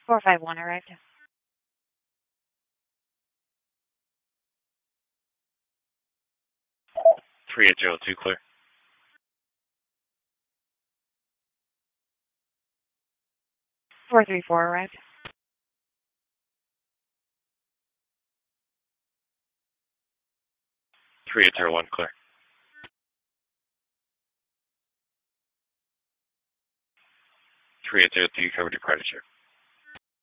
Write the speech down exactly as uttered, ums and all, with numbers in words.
four five one arrived. three eight zero two clear. four three four arrived. three eight zero one clear. three eight zero two covered departure.